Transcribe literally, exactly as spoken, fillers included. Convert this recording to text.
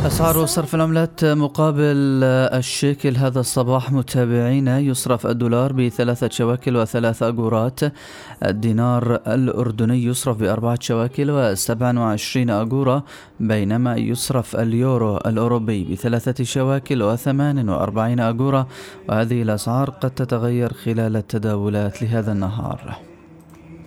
أسعار صرف العملات مقابل الشيكل هذا الصباح متابعينا: يصرف الدولار بثلاثة شواكل وثلاث أجورات، الدينار الأردني يصرف بأربعة شواكل وسبع وعشرين أجورة، بينما يصرف اليورو الأوروبي بثلاثة شواكل وثمان وأربعين أجورة. وهذه الأسعار قد تتغير خلال التداولات لهذا النهار.